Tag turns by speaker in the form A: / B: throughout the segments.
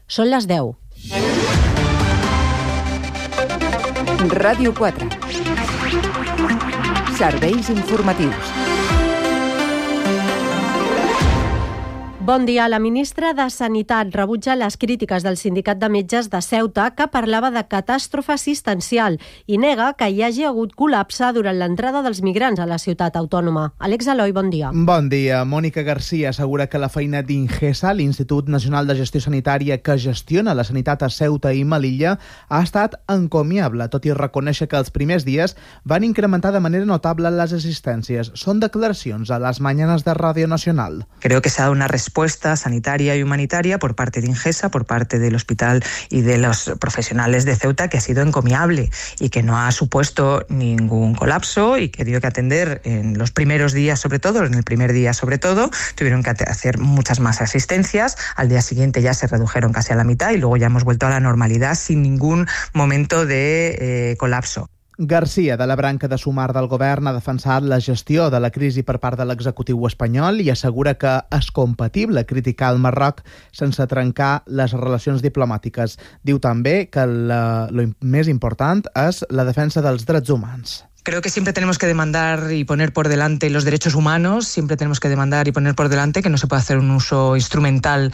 A: Són les 10.
B: Ràdio 4. Serveis informatius.
A: Bon dia. La ministra de Sanitat rebutja les crítiques del Sindicat de Metges de Ceuta, que parlava de catàstrofe assistencial, i nega que hi hagi hagut col·lapse durant l'entrada dels migrants a la ciutat autònoma. Àlex Eloi, bon dia.
C: Bon dia. Mònica Garcia assegura que la feina d'Ingesa, l'Institut Nacional de Gestió Sanitària que gestiona la sanitat a Ceuta i Melilla, ha estat encomiable, tot i reconèixer que els primers dies van incrementar de manera notable les assistències. Són declaracions a les mañanas de Radio Nacional.
D: Creo que se ha dado una respuesta sanitaria y humanitaria por parte de Ingesa, por parte del hospital y de los profesionales de Ceuta, que ha sido encomiable y que no ha supuesto ningún colapso y que dio que atender en los primeros días, sobre todo, en el primer día sobre todo, tuvieron que hacer muchas más asistencias. Al día siguiente ya se redujeron casi a la mitad y luego ya hemos vuelto a la normalidad sin ningún momento de colapso.
C: Garcia, de la branca de Sumar del govern, ha defensat la gestió de la crisi per part de l'executiu espanyol i assegura que és compatible criticar el Marroc sense trencar les relacions diplomàtiques. Diu també que lo més important és la defensa dels drets humans.
D: Creo que siempre tenemos que demandar y poner por delante los derechos humanos, siempre tenemos que demandar y poner por delante que no se puede hacer un uso instrumental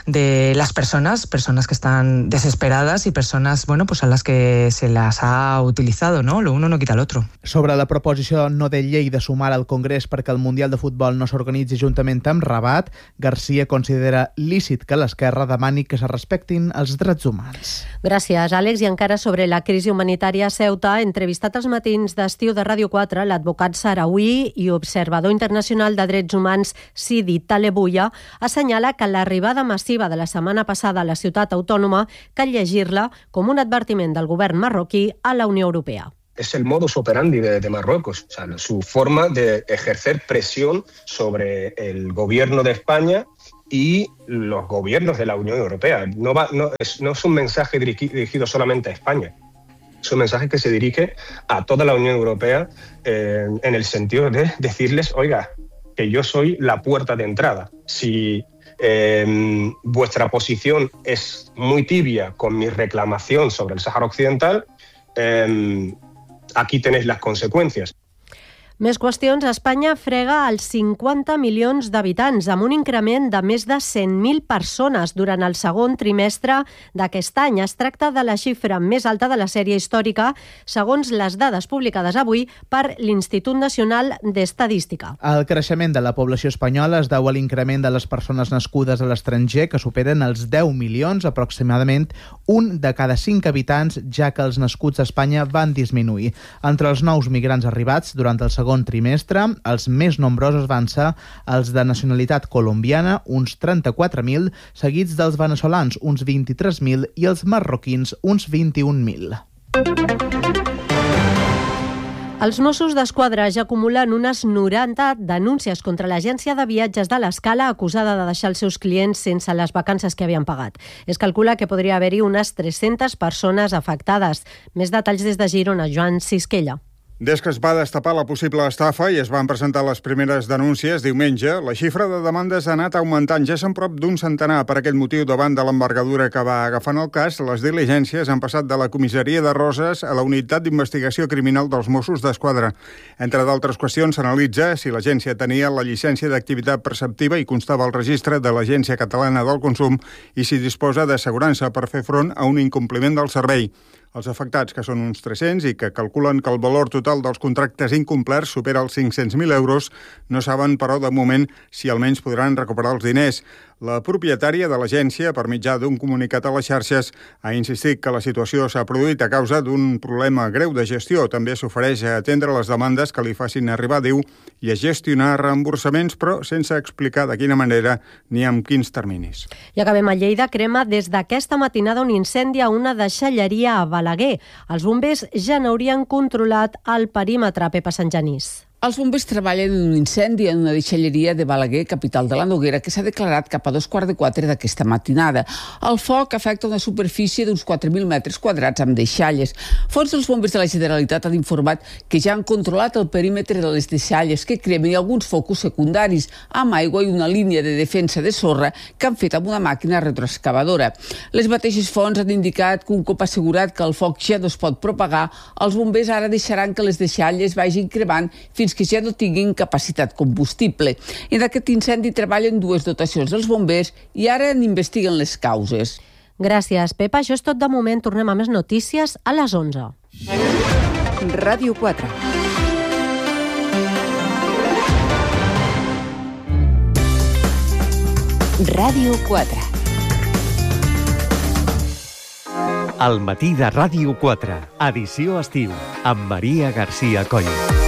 D: de las personas que están desesperadas y personas, pues a las que se las ha utilizado, ¿no? Lo uno no quita el otro.
C: Sobre la proposició no de llei de sumar al Congrés perquè el Mundial de Futbol no s'organitzi juntament amb Rabat, Garcia considera lícit que l'esquerra demani que se respectin els drets humans.
A: Gràcies, Àlex. I encara sobre la crisi humanitària a Ceuta, entrevistat als matins d'estiu de Ràdio 4, l'advocat saharaui i observador internacional de drets humans Sidi Talebouya assenyala que l'arribada massiva de la setmana passada a la ciutat autònoma cal llegir-la com un advertiment del govern marroquí a la Unió Europea.
E: Es el modus operandi de Marruecos, o sea, su forma de ejercer presión sobre el gobierno de España y los gobiernos de la Unión Europea. No es un mensaje dirigido solamente a España. Es un mensaje que se dirige a toda la Unión Europea en el sentido de decirles, oiga, que yo soy la puerta de entrada. Si vuestra posición es muy tibia con mi reclamación sobre el Sáhara Occidental, aquí tenéis las consecuencias.
A: Més qüestions. Espanya frega els 50 milions d'habitants, amb un increment de més de 100.000 persones durant el segon trimestre d'aquest any. Es tracta de la xifra més alta de la sèrie històrica, segons les dades publicades avui per l'Institut Nacional d'Estadística.
C: El creixement de la població espanyola es deu a l'increment de les persones nascudes a l'estranger, que superen els 10 milions, aproximadament un de cada 5 habitants, ja que els nascuts a Espanya van disminuir. Entre els nous migrants arribats durant el segon trimestre, els més nombrosos van ser els de nacionalitat colombiana, uns 34.000, seguits dels veneçolans, uns 23.000, i els marroquins, uns 21.000.
A: Els Mossos d'Esquadra ja acumulen unes 90 denúncies contra l'agència de viatges de l'Escala, acusada de deixar els seus clients sense les vacances que havien pagat. Es calcula que podria haver-hi unes 300 persones afectades. Més detalls des de Girona, Joan Sisquella.
F: Des que es va destapar la possible estafa i es van presentar les primeres denúncies diumenge, la xifra de demandes ha anat augmentant. Ja són prop d'un centenar. Per aquest motiu, davant de l'envergadura que va agafant el cas, les diligències han passat de la comissaria de Roses a la unitat d'investigació criminal dels Mossos d'Esquadra. Entre d'altres qüestions, s'analitza si l'agència tenia la llicència d'activitat preceptiva i constava al registre de l'Agència Catalana del Consum i si disposa d'assegurança per fer front a un incompliment del servei. Els afectats, que són uns 300 i que calculen que el valor total dels contractes incomplerts supera els 500.000 euros, no saben, però, de moment, si almenys podran recuperar els diners. La propietària de l'agència, per mitjà d'un comunicat a les xarxes, ha insistit que la situació s'ha produït a causa d'un problema greu de gestió. També s'ofereix a atendre les demandes que li facin arribar, diu, i a gestionar reemborsaments, però sense explicar de quina manera ni amb quins terminis.
A: I acabem a Lleida. Crema des d'aquesta matinada un incendi a una deixalleria a Balaguer. Els bombers ja n'haurien controlat el perímetre, Pepa Sant Genís.
G: Els bombers treballen en un incendi en una deixalleria de Balaguer, capital de la Noguera, que s'ha declarat cap a 3:15 d'aquesta matinada. El foc afecta una superfície d'uns 4.000 metres quadrats amb deixalles. Fons dels bombers de la Generalitat han informat que ja han controlat el perímetre de les deixalles que cremen i alguns focus secundaris amb aigua i una línia de defensa de sorra que han fet amb una màquina retroexcavadora. Les mateixes fonts han indicat que un cop assegurat que el foc ja no es pot propagar, els bombers ara deixaran que les deixalles vagin cremant fins que ja no tinguin capacitat combustible. En aquest incendi treballen 2 dotacions dels bombers i ara n'investiguen les causes.
A: Gràcies, Pepa. Això és tot de moment. Tornem a més notícies a les 11.
B: Ràdio 4. Ràdio 4.
H: El matí de Ràdio 4, edició estiu, amb Maria Garcia Coll.